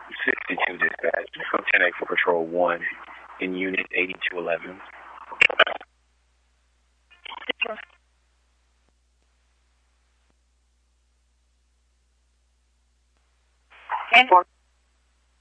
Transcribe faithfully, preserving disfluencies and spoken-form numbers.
sixty-two dispatch. From ten eight for Patrol one in Unit eighty-two eleven. ten four.